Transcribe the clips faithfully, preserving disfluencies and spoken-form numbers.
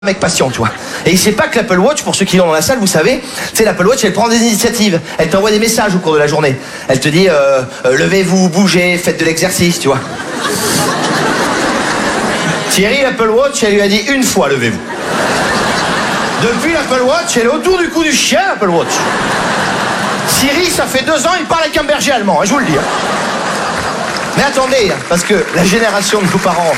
mec patient, tu vois. Et il sait pas que l'Apple Watch, pour ceux qui l'ont dans la salle, vous savez, tu sais, l'Apple Watch, elle prend des initiatives. Elle t'envoie des messages au cours de la journée. Elle te dit, euh, euh, levez-vous, bougez, faites de l'exercice, tu vois. Thierry, l'Apple Watch, elle lui a dit une fois, levez-vous. Depuis l'Apple Watch, elle est autour du cou du chien, l'Apple Watch. Siri, ça fait deux ans, il parle avec un berger allemand, hein, je vous le dis. Hein. Mais attendez, parce que la génération de nos parents...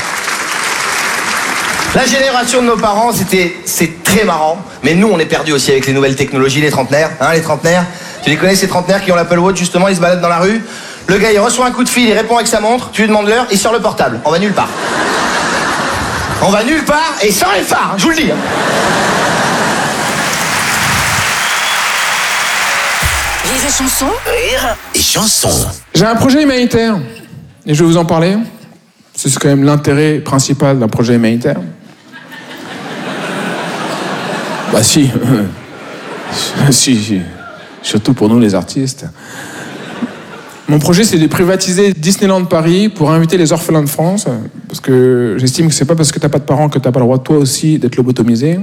La génération de nos parents, c'était, c'est très marrant, mais nous, on est perdus aussi avec les nouvelles technologies, les trentenaires, hein, les trentenaires. Tu les connais, ces trentenaires qui ont l'Apple Watch, justement, ils se baladent dans la rue. Le gars, il reçoit un coup de fil, il répond avec sa montre, tu lui demandes l'heure, il sort le portable. On va nulle part. On va nulle part, et sans les phares, hein, je vous le dis. Hein. Rire et chanson. Rire et chanson. J'ai un projet humanitaire, et je vais vous en parler. C'est quand même l'intérêt principal d'un projet humanitaire. Bah si. si, si. Surtout pour nous les artistes. Mon projet, c'est de privatiser Disneyland Paris pour inviter les orphelins de France, parce que j'estime que c'est pas parce que t'as pas de parents que t'as pas le droit, toi aussi, d'être lobotomisé.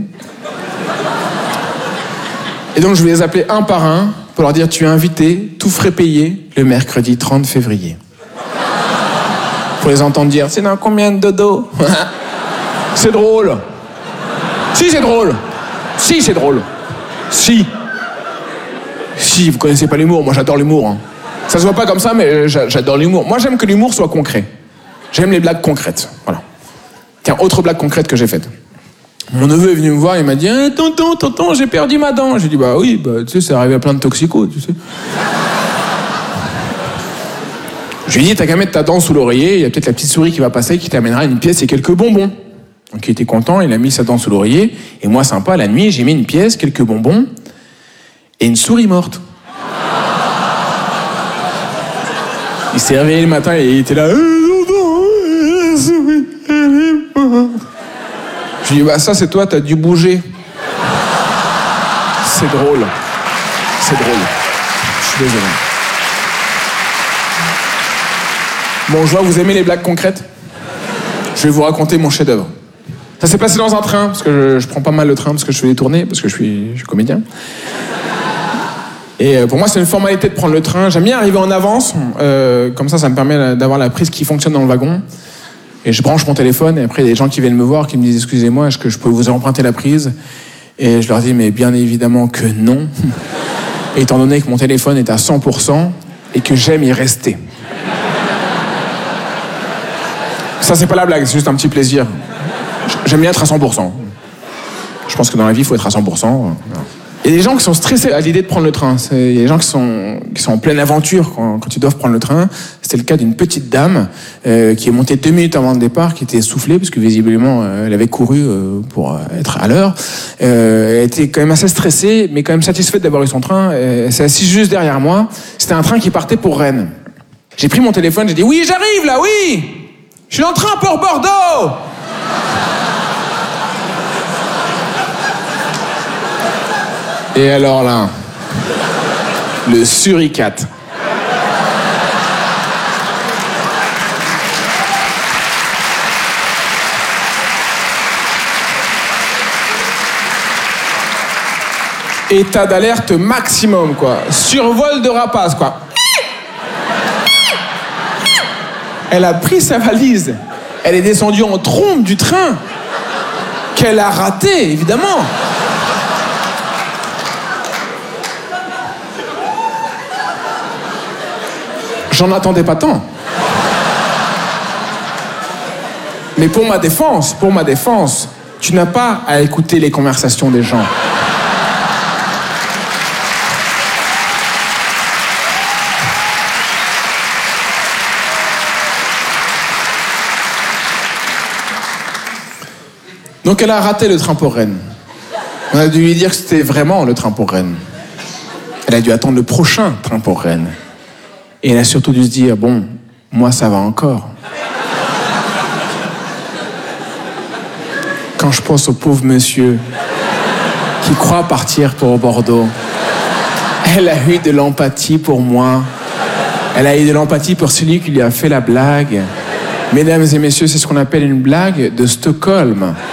Et donc je vais les appeler un par un pour leur dire, tu es invité, tout frais payé, le mercredi trente février. Pour les entendre dire, c'est dans combien de dodo? C'est drôle. Si, c'est drôle. Si, c'est drôle. Si. Si, vous connaissez pas l'humour, moi j'adore l'humour. Hein. Ça se voit pas comme ça, mais j'adore l'humour. Moi j'aime que l'humour soit concret. J'aime les blagues concrètes. Voilà. Tiens, autre blague concrète que j'ai faite. Mon neveu est venu me voir, il m'a dit, eh, tonton, tonton, j'ai perdu ma dent. J'ai dit, bah oui, bah, tu sais, c'est arrivé à plein de toxicos, tu sais. Je lui ai dit, t'as qu'à mettre ta dent sous l'oreiller, il y a peut-être la petite souris qui va passer, qui t'amènera une pièce et quelques bonbons. Donc il était content, il a mis sa dent sous l'oreiller, et moi, sympa, la nuit, j'ai mis une pièce, quelques bonbons, et une souris morte. Il s'est réveillé le matin et il était là, la souris, elle est morte. Je lui ai dit, bah ça c'est toi, t'as dû bouger. C'est drôle. C'est drôle. Je suis désolé. Bon, je vois, vous aimez les blagues concrètes? Je vais vous raconter mon chef-d'œuvre. Ça s'est passé dans un train, parce que je, je prends pas mal le train, parce que je fais des tournées, parce que je suis, je suis comédien. Et pour moi, c'est une formalité de prendre le train. J'aime bien arriver en avance, euh, comme ça, ça me permet d'avoir la prise qui fonctionne dans le wagon. Et je branche mon téléphone, et après, il y a des gens qui viennent me voir, qui me disent, excusez-moi, est-ce que je peux vous emprunter la prise? Et je leur dis, mais bien évidemment que non. Et étant donné que mon téléphone est à cent pour cent, et que j'aime y rester. Ça, c'est pas la blague, c'est juste un petit plaisir. J'aime bien être à cent pour cent. Je pense que dans la vie, il faut être à cent pour cent. Il y a des gens qui sont stressés à l'idée de prendre le train. Il y a des gens qui sont, qui sont en pleine aventure quand, quand ils doivent prendre le train. C'était le cas d'une petite dame euh, qui est montée deux minutes avant le départ, qui était essoufflée, parce que visiblement, euh, elle avait couru euh, pour être à l'heure. Euh, elle était quand même assez stressée, mais quand même satisfaite d'avoir eu son train. Elle s'est assise juste derrière moi. C'était un train qui partait pour Rennes. J'ai pris mon téléphone, j'ai dit « Oui, j'arrive là, oui !» Je suis en train pour Bordeaux. Et alors là, le suricate. État d'alerte maximum, quoi. Survol de rapace, quoi. Elle a pris sa valise. Elle est descendue en trombe du train. Qu'elle a raté, évidemment. J'en attendais pas tant. Mais pour ma défense, pour ma défense, tu n'as pas à écouter les conversations des gens. Donc elle a raté le train pour Rennes. On a dû lui dire que c'était vraiment le train pour Rennes. Elle a dû attendre le prochain train pour Rennes. Et elle a surtout dû se dire, bon, moi ça va encore. Quand je pense au pauvre monsieur qui croit partir pour Bordeaux, elle a eu de l'empathie pour moi. Elle a eu de l'empathie pour celui qui lui a fait la blague. Mesdames et messieurs, c'est ce qu'on appelle une blague de Stockholm.